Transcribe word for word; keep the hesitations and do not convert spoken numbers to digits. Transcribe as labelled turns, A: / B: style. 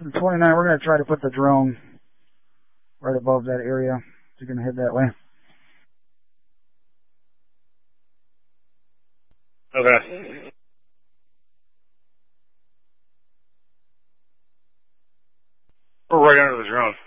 A: from twenty-nine, we're going to try to put the drone right above that area. So you're going to head that way.
B: Okay. We're right under the drone.